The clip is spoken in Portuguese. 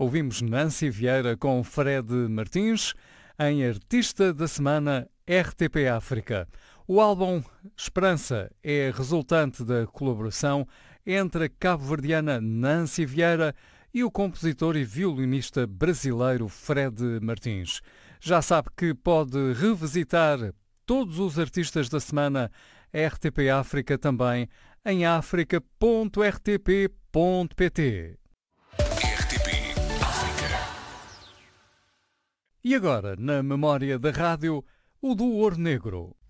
Ouvimos Nancy Vieira com Fred Martins em Artista da Semana RTP África. O álbum Esperança é resultante da colaboração entre a cabo-verdiana Nancy Vieira e o compositor e violinista brasileiro Fred Martins. Já sabe que pode revisitar todos os artistas da semana RTP África também em africa.rtp.pt. RTP África. E agora, na memória da rádio, o do Ouro Negro.